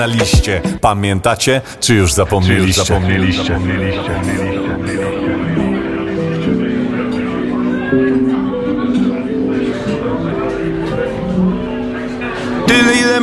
na liście. Pamiętacie, czy już zapomnieliście? Tyle ile